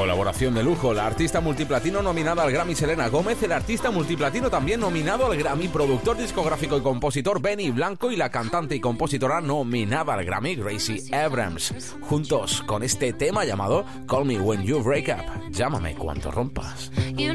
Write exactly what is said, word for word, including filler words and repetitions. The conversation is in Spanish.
Colaboración de lujo, la artista multiplatino nominada al Grammy Selena Gómez, el artista multiplatino también nominado al Grammy, productor discográfico y compositor Benny Blanco y la cantante y compositora nominada al Grammy Gracie Abrams, juntos con este tema llamado Call Me When You Break Up, llámame cuando rompas.